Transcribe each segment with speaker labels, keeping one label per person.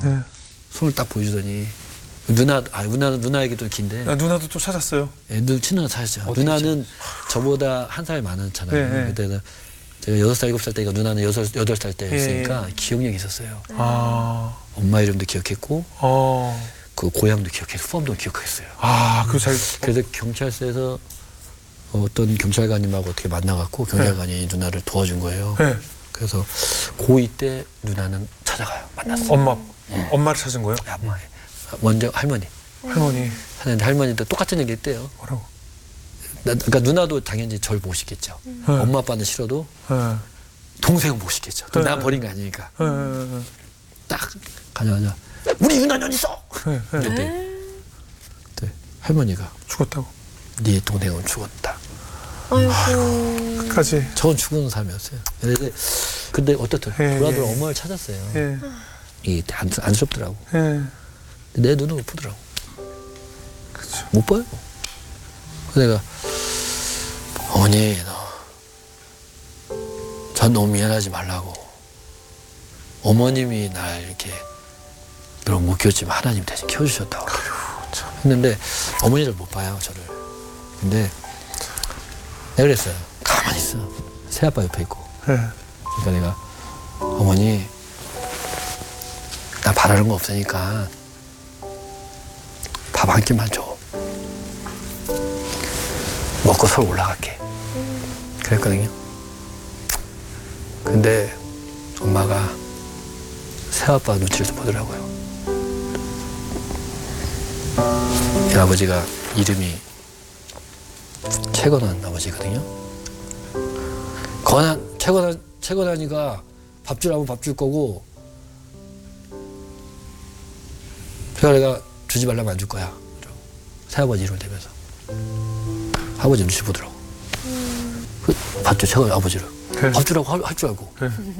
Speaker 1: 네.
Speaker 2: 손을 딱 보여주더니 누나에게도 긴데.
Speaker 1: 아, 누나도 또 찾았어요.
Speaker 2: 예, 친누나 찾았죠.
Speaker 1: 어디
Speaker 2: 누나는 저보다 한 살 많았잖아요.
Speaker 1: 네, 네.
Speaker 2: 그때는 제가 6살, 7살 때니까 누나는 8살 때였으니까 기억력이 있었어요.
Speaker 1: 아,
Speaker 2: 엄마 이름도 기억했고 그 고향도 기억했고 포함도 기억했어요.
Speaker 1: 그 잘.
Speaker 2: 그래서 경찰서에서 어떤 경찰관님하고 어떻게 만나갖고 경찰관이 누나를 도와준 거예요.
Speaker 1: 네.
Speaker 2: 그래서 고2 때 누나는 찾아가요. 만났어요.
Speaker 1: 엄마를 찾은 거예요?
Speaker 2: 엄마. 먼저 할머니.
Speaker 1: 할머니.
Speaker 2: 하는데 할머니도 똑같은 얘기 했대요.
Speaker 1: 뭐라고?
Speaker 2: 그러니까 누나도 당연히 절 모시겠죠. 엄마 아빠는 싫어도 동생은 모시겠죠. 또 나 버린 거 아니니까. 딱 가자마자 우리 유난 어디 있어? 그때 할머니가
Speaker 1: 죽었다고.
Speaker 2: 네 동생은 죽었다.
Speaker 3: 아이고.
Speaker 1: 끝까지.
Speaker 2: 저는 죽은 사람이었어요. 근데 어떻든 돌아돌아 엄마를 찾았어요.
Speaker 1: 예.
Speaker 2: 이게 안쓰럽더라고.
Speaker 1: 예.
Speaker 2: 내 눈은 못 보더라고.
Speaker 1: 그쵸.
Speaker 2: 못 봐요. 그래서 내가 어머니 전 너무 미안하지 말라고. 어머님이 날 이렇게 별로 못 키웠지만 하나님 대신 키워주셨다고 했는데 어머니를 못 봐요, 저를. 근데 내가 그랬어요. 가만히 있어. 새아빠 옆에 있고.
Speaker 1: 예.
Speaker 2: 그러니까 내가 어머니 나 바라는 거 없으니까 밥 한 끼만 줘. 먹고 서울 올라갈게. 그랬거든요. 근데 엄마가 새아빠 눈치를 좀 보더라고요. 이 아버지가 이름이 최건환 아버지거든요. 최건환이가 밥 주라면 밥 줄 거고 내가 주지 말라면 안 줄 거야. 새아버지 이름을 대면서 아버지 눈치 보더라고. 봤죠, 최건환 아버지를. 밥 주라고 할 줄 알고.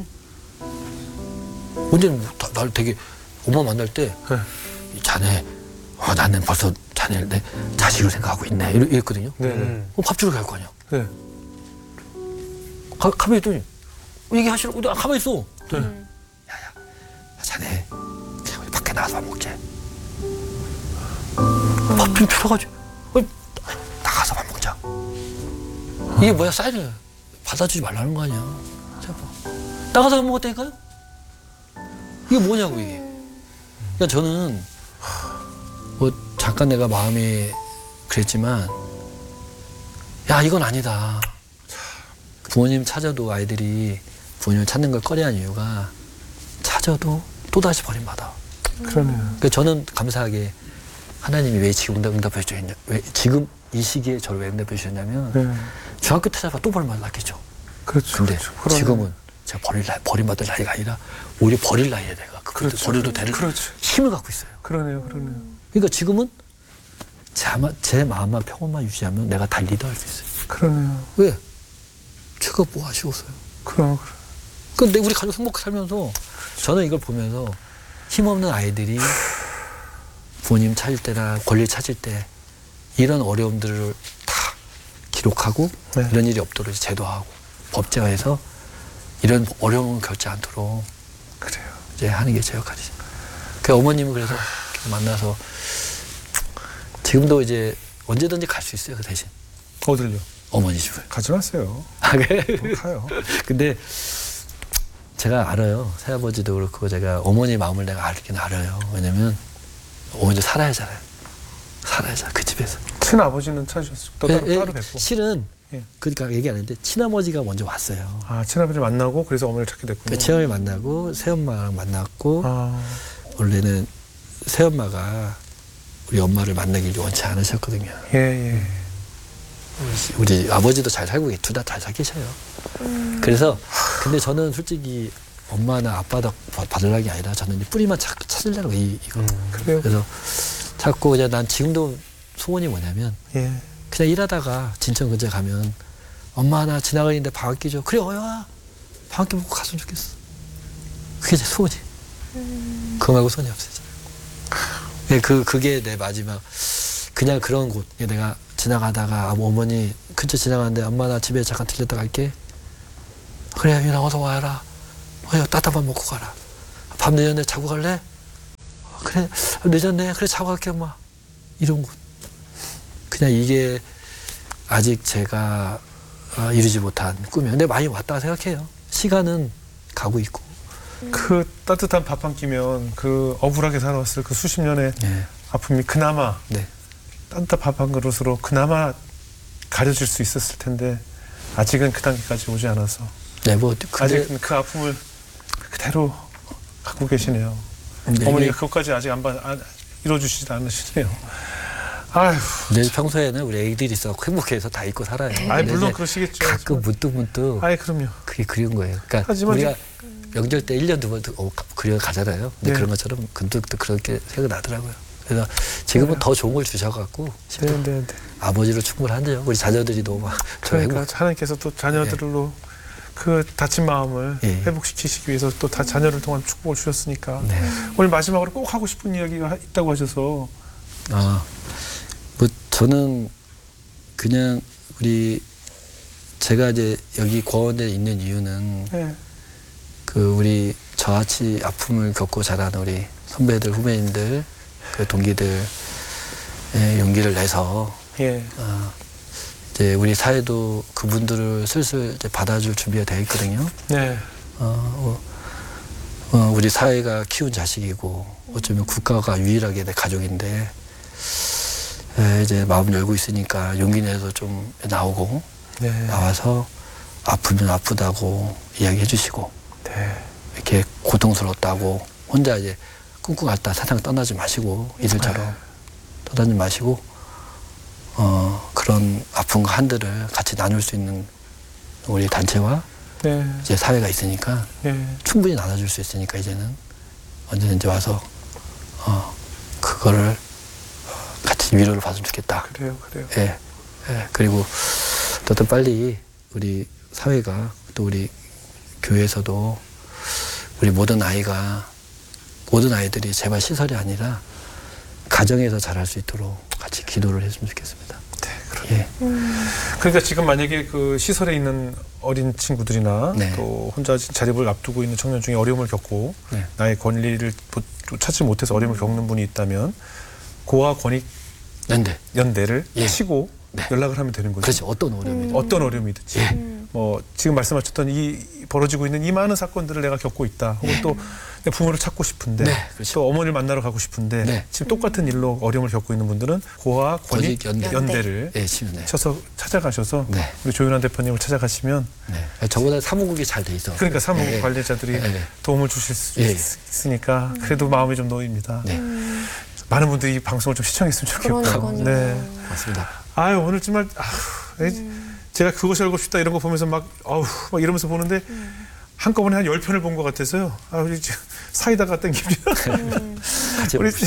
Speaker 2: 언제는 나를 되게 엄마 만날 때 자네 나는 벌써 자네를 내 자식으로 생각하고 있네 이랬거든요. 밥 주러 갈 거 아니야.
Speaker 1: 네.
Speaker 2: 가만히 있더니 얘기하시라고. 가만히 있어. 야야 자네 그냥 우리 밖에 나가서 밥 먹자. 밥 좀 줄여가지고 나가서 밥 먹자. 이게 뭐야, 사인을 받아주지 말라는 거 아니야. 나가서 밥 먹었다니까요. 이게 뭐냐고 이게. 그러니까 저는 뭐 잠깐 내가 마음이 그랬지만 야 이건 아니다. 부모님 찾아도 아이들이 부모님을 찾는 걸 꺼려하는 이유가 찾아도 또다시 버림받아.
Speaker 1: 그러네요.
Speaker 2: 그러니까 저는 감사하게 하나님이 왜 지금 응답해 주셨냐, 왜 지금 이 시기에 저를 왜 응답해 주셨냐면 중학교 때 찾아봐 또 버림받았겠죠.
Speaker 1: 그렇죠.
Speaker 2: 근데
Speaker 1: 그렇죠.
Speaker 2: 지금은 제가 버림받을 나이가 아니라 오히려 버릴 나이에 내가
Speaker 1: 그렇죠.
Speaker 2: 버려도 되는 힘을 갖고 있어요.
Speaker 1: 그러네요.
Speaker 2: 그러니까 지금은 제 마음만 평온만 유지하면 내가 다 리더할 수 있어요.
Speaker 1: 그러네요.
Speaker 2: 왜? 제가 뭐 아쉬웠어요. 근데 우리 가족 행복하게 살면서 저는 이걸 보면서 힘없는 아이들이 부모님 찾을 때나 권리 찾을 때 이런 어려움들을 다 기록하고 이런 일이 없도록 제도하고 법제화해서 이런 어려움을 겪지 않도록
Speaker 1: 그래요.
Speaker 2: 이제 하는 게 제 역할이죠. 그 어머님은 그래서 만나서 지금도 이제 언제든지 갈 수 있어요. 그 대신.
Speaker 1: 어딜요?
Speaker 2: 어머니 집을.
Speaker 1: 가지 마세요. 가요.
Speaker 2: 근데 제가 알아요. 새아버지도 그렇고 제가 어머니 마음을 내가 알긴 알아요. 왜냐면 어머니도 살아야잖아요. 살아야잖아. 그 집에서.
Speaker 1: 친아버지는 찾으셨어요? 또 따로 뵙고?
Speaker 2: 실은 그러니까 얘기 안 했는데 친아버지가 먼저 왔어요.
Speaker 1: 친아버지 만나고 그래서 어머니를 찾게 됐군요.
Speaker 2: 그러니까 친어머니 만나고 새엄마랑 만났고 원래는 새엄마가 우리 엄마를 만나길 원치 않으셨거든요. 우리 아버지도 잘 살고 둘 다 잘 살계셔요. 그래서 근데 저는 솔직히 엄마나 아빠도 받으려는 게 아니라 저는 뿌리만 찾으려고 이거. 그래서 자꾸 이제 난 지금도 소원이 뭐냐면 그냥 일하다가 진천 근처에 가면 엄마 나 지나가는데 밥 한 끼 줘. 그래 어여와 밥 한 끼 먹고 갔으면 좋겠어. 그게 제 소원이. 그거 말고 소원이 없어요. 그게 내 마지막 그냥 그런 곳. 내가 지나가다가 어머니 근처 지나가는데 엄마 나 집에 잠깐 들렸다 갈게. 그래 유나 어서 와라. 따뜻한 밥 먹고 가라. 밤 늦었는데 자고 갈래? 그래 늦었네. 그래 자고 갈게 엄마. 이런 거. 그냥 이게 아직 제가 이루지 못한 꿈이에요. 근데 많이 왔다 생각해요. 시간은 가고 있고.
Speaker 1: 그 따뜻한 밥 한 끼면 그 억울하게 살아왔을 그 수십 년의
Speaker 2: 네.
Speaker 1: 아픔이 그나마
Speaker 2: 네.
Speaker 1: 따뜻한 밥 한 그릇으로 그나마 가려질 수 있었을 텐데 아직은 그 단계까지 오지 않아서
Speaker 2: 네, 뭐
Speaker 1: 아직은 그 아픔을 그대로 갖고 계시네요.
Speaker 2: 네,
Speaker 1: 어머니가 그것까지 아직 안 이뤄주시지 않으시네요. 아휴.
Speaker 2: 내 평소에는 우리 애기들이 있어 행복해서 다 잊고 살아요.
Speaker 1: 아이
Speaker 2: 근데
Speaker 1: 물론
Speaker 2: 이제
Speaker 1: 그러시겠죠.
Speaker 2: 가끔 문득문득
Speaker 1: 아이 그럼요.
Speaker 2: 그게 그리운 거예요. 그러니까
Speaker 1: 하지만
Speaker 2: 우리가 명절 때 1년 두 번 그려 가잖아요. 근데
Speaker 1: 네.
Speaker 2: 그런 것처럼 근득도 그렇게 생각 나더라고요. 그래서 지금은
Speaker 1: 네.
Speaker 2: 더 좋은 걸 주셔갖고
Speaker 1: 네.
Speaker 2: 아버지로 충분한데요. 우리 자녀들이 너무 저
Speaker 1: 그러니까
Speaker 2: 행복.
Speaker 1: 하나님께서 또 자녀들로 그 다친 마음을
Speaker 2: 예.
Speaker 1: 회복시키시기 위해서 또 다 자녀를 통한 축복을 주셨으니까
Speaker 2: 네.
Speaker 1: 오늘 마지막으로 꼭 하고 싶은 이야기가 있다고 하셔서
Speaker 2: 뭐 저는 그냥 제가 이제 여기 고원에 있는 이유는
Speaker 1: 네.
Speaker 2: 그 우리 저같이 아픔을 겪고 자라는 우리 선배들, 후배님들, 그 동기들의 용기를 내서
Speaker 1: 예.
Speaker 2: 이제 우리 사회도 그분들을 슬슬 이제 받아줄 준비가 되어 있거든요.
Speaker 1: 네.
Speaker 2: 우리 사회가 키운 자식이고 어쩌면 국가가 유일하게 내 가족인데 이제 마음 열고 있으니까 용기 내서 좀 나오고
Speaker 1: 네.
Speaker 2: 나와서 아프면 아프다고 이야기해 주시고
Speaker 1: 네.
Speaker 2: 이렇게 고통스럽다고 혼자 이제 끙끙 앓다 세상 떠나지 마시고 이들처럼 떠나지 마시고 그런 아픔과 한들을 같이 나눌 수 있는 우리 단체와
Speaker 1: 네.
Speaker 2: 이제 사회가 있으니까
Speaker 1: 네.
Speaker 2: 충분히 나눠줄 수 있으니까 이제는 언제든지 와서 그거를 같이 위로를 받으면 좋겠다.
Speaker 1: 그래요.
Speaker 2: 예. 그리고 더 빨리 우리 사회가 또 우리 교회에서도 우리 모든 아이들이 제발 시설이 아니라 가정에서 자랄 수 있도록 같이 기도를 했으면 좋겠습니다.
Speaker 1: 네, 그러네요.
Speaker 2: 예.
Speaker 1: 그러니까 지금 만약에 그 시설에 있는 어린 친구들이나
Speaker 2: 네.
Speaker 1: 또 혼자 자립을 앞두고 있는 청년 중에 어려움을 겪고
Speaker 2: 네.
Speaker 1: 나의 권리를 찾지 못해서 어려움을 겪는 분이 있다면 고아 권익 연대를
Speaker 2: 예.
Speaker 1: 치고
Speaker 2: 네.
Speaker 1: 연락을 하면 되는 거죠.
Speaker 2: 그렇죠. 어떤 어려움이든.
Speaker 1: 어떤 어려움이든지 뭐 지금 말씀하셨던 이 벌어지고 있는 이 많은 사건들을 내가 겪고 있다. 혹은 또 내 부모를 찾고 싶은데
Speaker 2: 네, 그렇죠.
Speaker 1: 또 어머니를 만나러 가고 싶은데
Speaker 2: 네.
Speaker 1: 지금 똑같은 일로 어려움을 겪고 있는 분들은 고아 권익
Speaker 2: 권익
Speaker 1: 연대를
Speaker 2: 예, 치면 네.
Speaker 1: 쳐서 찾아가셔서
Speaker 2: 네.
Speaker 1: 우리 조윤환 대표님을 찾아가시면
Speaker 2: 네. 저보다 사무국이 잘 돼 있어.
Speaker 1: 그러니까 사무국
Speaker 2: 네.
Speaker 1: 관리자들이
Speaker 2: 네.
Speaker 1: 도움을 주실 수
Speaker 2: 예.
Speaker 1: 있으니까 그래도 마음이 좀 놓입니다.
Speaker 2: 네.
Speaker 1: 많은 분들이 이 방송을 좀 시청했으면 좋겠고.
Speaker 3: 그러니까요.
Speaker 1: 네.
Speaker 2: 맞습니다.
Speaker 1: 아유 오늘 정말 제가 그것이 알고 싶다 이런 거 보면서 막 이러면서 보는데 한꺼번에 한 10편을 본 것 같아서요. 우리 사이다가 땡깁니다.
Speaker 2: 같이
Speaker 1: 우리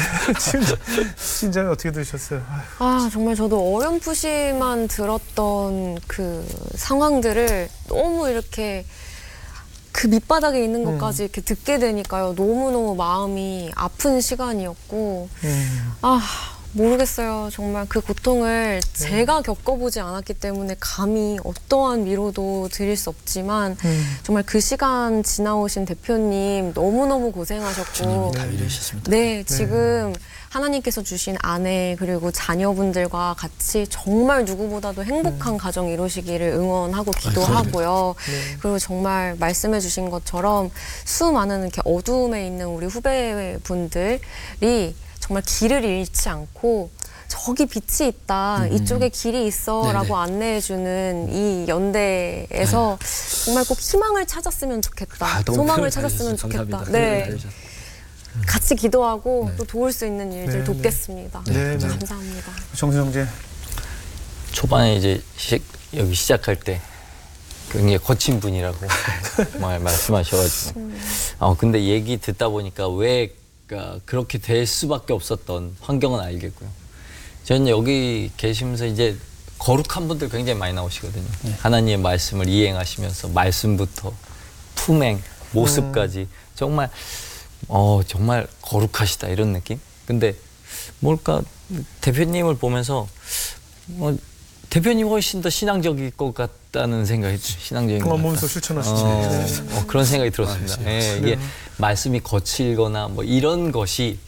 Speaker 1: 진짜 어떻게 들으셨어요?
Speaker 3: 정말 저도 어렴풋이만 들었던 그 상황들을 너무 이렇게 그 밑바닥에 있는 것까지 이렇게 듣게 되니까요. 너무너무 마음이 아픈 시간이었고, 모르겠어요. 정말 그 고통을 제가 겪어보지 않았기 때문에 감히 어떠한 위로도 드릴 수 없지만 정말 그 시간 지나오신 대표님 너무너무 고생하셨고
Speaker 2: 주님이 다 위로하셨습니다.
Speaker 3: 네, 지금 하나님께서 주신 아내 그리고 자녀분들과 같이 정말 누구보다도 행복한 가정 이루시기를 응원하고 기도하고요. 그리고 정말 말씀해 주신 것처럼 수많은 이렇게 어두움에 있는 우리 후배분들이 정말 길을 잃지 않고 저기 빛이 있다, 이쪽에 길이 있어라고 안내해주는 이 연대에서 정말 꼭 희망을 찾았으면 좋겠다,
Speaker 2: 너무
Speaker 3: 소망을
Speaker 2: 표현
Speaker 3: 찾았으면
Speaker 2: 잘해주셔서
Speaker 3: 좋겠다.
Speaker 2: 감사합니다.
Speaker 3: 네,
Speaker 2: 잘해주셔서.
Speaker 3: 같이 기도하고 또 도울 수 있는 일들
Speaker 1: 네,
Speaker 3: 돕겠습니다.
Speaker 1: 네, 네.
Speaker 3: 감사합니다.
Speaker 1: 정수영제.
Speaker 4: 초반에 이제 여기 시작할 때 굉장히 거친 분이라고 말씀하셔가지고 근데 얘기 듣다 보니까 왜 그렇게 될 수밖에 없었던 환경은 알겠고요. 저는 여기 계시면서 이제 거룩한 분들 굉장히 많이 나오시거든요. 하나님의 말씀을 이행하시면서 말씀부터 품행, 모습까지 정말 정말 거룩하시다 이런 느낌? 근데 뭘까 대표님을 보면서 대표님 훨씬 더 신앙적일 것 같다는 생각이 들어요. 신앙적인 것
Speaker 1: 몸소
Speaker 4: 같다.
Speaker 1: 실천하시지.
Speaker 4: 그런 생각이 들었습니다. 이게 말씀이 거칠거나 뭐 이런 것이